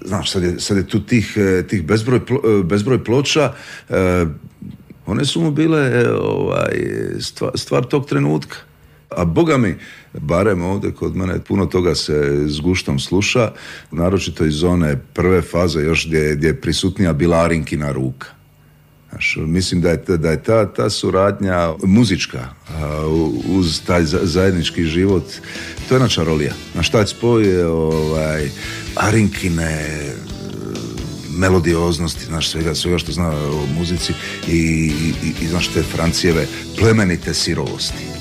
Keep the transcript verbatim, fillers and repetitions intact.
znaš, sad je, sad je tu tih, tih bezbroj, bezbroj ploča, e, one su mu bile ovaj, stvar, stvar tog trenutka. A boga mi, barem ovdje kod mene, puno toga se s guštom sluša, naročito iz one prve faze još gdje, gdje je prisutnija bila Arinkina ruka. Znaš, mislim da je, da je ta, ta suradnja muzička uz taj zajednički život, to je jedna čarolija. Znaš, taj spoj ovaj, Arinkine melodioznosti, znaš, svega, svega što zna o muzici i, i, i znaš, te Francijeve plemenite sirovosti.